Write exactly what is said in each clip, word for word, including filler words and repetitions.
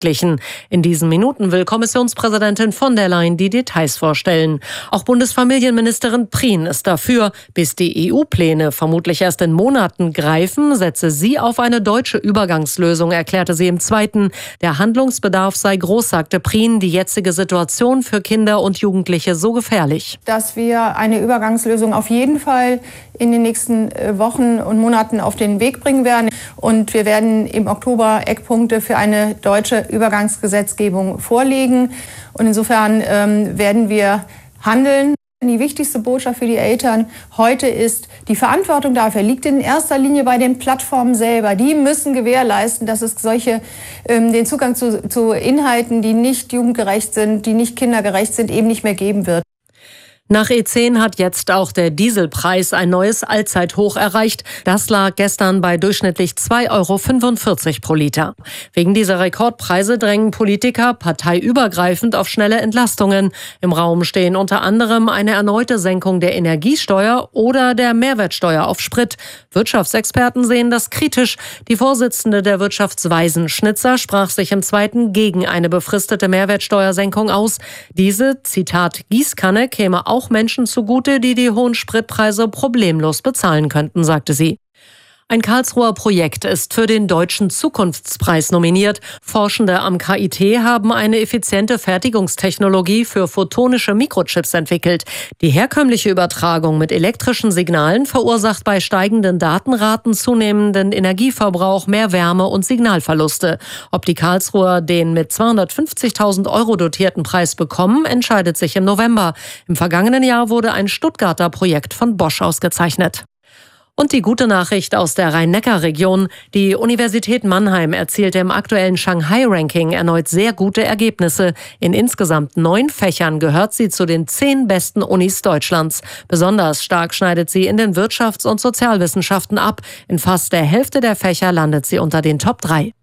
In diesen Minuten will Kommissionspräsidentin von der Leyen die Details vorstellen. Auch Bundesfamilienministerin Prien ist dafür. Bis die E U-Pläne vermutlich erst in Monaten greifen, setze sie auf eine deutsche Übergangslösung, erklärte sie im Zweiten. Der Handlungsbedarf sei groß, sagte Prien. Die jetzige Situation für Kinder und Jugendliche so gefährlich. Dass wir eine Übergangslösung auf jeden Fall in den nächsten Wochen und Monaten auf den Weg bringen werden. Und wir werden im Oktober Eckpunkte für eine deutsche Übergangsgesetzgebung vorlegen. Und insofern ähm, werden wir handeln. Die wichtigste Botschaft für die Eltern heute ist, die Verantwortung dafür liegt in erster Linie bei den Plattformen selber. Die müssen gewährleisten, dass es solche, ähm, den Zugang zu, zu Inhalten, die nicht jugendgerecht sind, die nicht kindergerecht sind, eben nicht mehr geben wird. Nach E zehn hat jetzt auch der Dieselpreis ein neues Allzeithoch erreicht. Das lag gestern bei durchschnittlich zwei Euro fünfundvierzig pro Liter. Wegen dieser Rekordpreise drängen Politiker parteiübergreifend auf schnelle Entlastungen. Im Raum stehen unter anderem eine erneute Senkung der Energiesteuer oder der Mehrwertsteuer auf Sprit. Wirtschaftsexperten sehen das kritisch. Die Vorsitzende der Wirtschaftsweisen, Schnitzer, sprach sich im Zweiten gegen eine befristete Mehrwertsteuersenkung aus. Diese, Zitat, Gießkanne käme auch Menschen zugute, die die hohen Spritpreise problemlos bezahlen könnten, sagte sie. Ein Karlsruher Projekt ist für den Deutschen Zukunftspreis nominiert. Forschende am K I T haben eine effiziente Fertigungstechnologie für photonische Mikrochips entwickelt. Die herkömmliche Übertragung mit elektrischen Signalen verursacht bei steigenden Datenraten zunehmenden Energieverbrauch, mehr Wärme und Signalverluste. Ob die Karlsruher den mit zweihundertfünfzigtausend Euro dotierten Preis bekommen, entscheidet sich im November. Im vergangenen Jahr wurde ein Stuttgarter Projekt von Bosch ausgezeichnet. Und die gute Nachricht aus der Rhein-Neckar-Region. Die Universität Mannheim erzielte im aktuellen Shanghai-Ranking erneut sehr gute Ergebnisse. In insgesamt neun Fächern gehört sie zu den zehn besten Unis Deutschlands. Besonders stark schneidet sie in den Wirtschafts- und Sozialwissenschaften ab. In fast der Hälfte der Fächer landet sie unter den Top drei.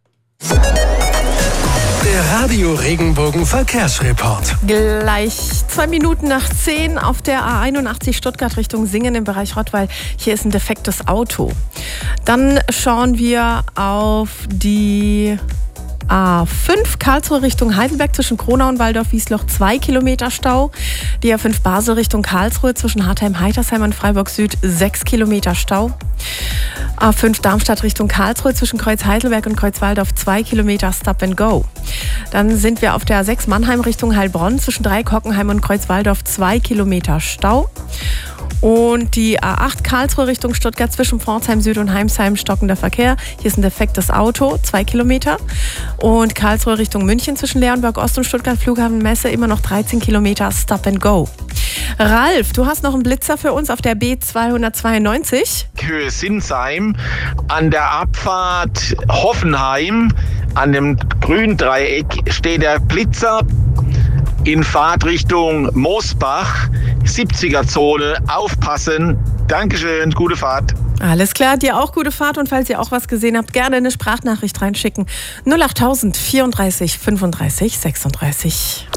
Der Radio Regenbogen Verkehrsreport. Gleich zwei Minuten nach zehn auf der A einundachtzig Stuttgart Richtung Singen im Bereich Rottweil. Hier ist ein defektes Auto. Dann schauen wir auf die A fünf Karlsruhe Richtung Heidelberg zwischen Kronau und Waldorf-Wiesloch zwei Kilometer Stau. Die A fünf Basel Richtung Karlsruhe zwischen Hartheim-Heitersheim und Freiburg Süd sechs Kilometer Stau. A fünf Darmstadt Richtung Karlsruhe zwischen Kreuz Heidelberg und Kreuz Waldorf zwei Kilometer Stop and Go. Dann sind wir auf der A sechs Mannheim Richtung Heilbronn zwischen Dreieck Hockenheim und Kreuz Waldorf zwei Kilometer Stau. Und die A acht Karlsruhe Richtung Stuttgart zwischen Pforzheim Süd und Heimsheim stockender Verkehr. Hier ist ein defektes Auto, zwei Kilometer. Und Karlsruhe Richtung München zwischen Leonberg Ost und Stuttgart Flughafen Messe immer noch dreizehn Kilometer Stop and Go. Ralf, du hast noch einen Blitzer für uns auf der B zweihundertzweiundneunzig. Höhe Sinsheim an der Abfahrt Hoffenheim an dem Gründreieck steht der Blitzer in Fahrtrichtung Moosbach, siebziger Zone, aufpassen. Dankeschön, gute Fahrt. Alles klar, dir auch gute Fahrt und falls ihr auch was gesehen habt, gerne eine Sprachnachricht reinschicken. null achttausend vierunddreißig fünfunddreißig sechsunddreißig.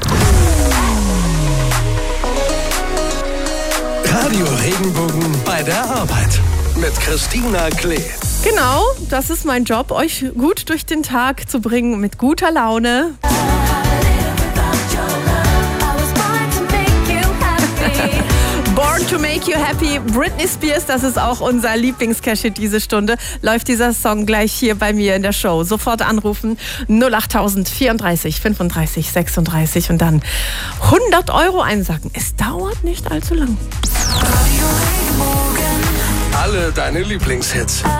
Radio Regenbogen bei der Arbeit mit Christina Klee. Genau, das ist mein Job, euch gut durch den Tag zu bringen mit guter Laune. Born to make you happy, Britney Spears, das ist auch unser Lieblingscash-Hit diese Stunde. Läuft dieser Song gleich hier bei mir in der Show. Sofort anrufen, null achttausend vierunddreißig fünfunddreißig sechsunddreißig und dann hundert Euro einsacken. Es dauert nicht allzu lang. Alle deine Lieblingshits.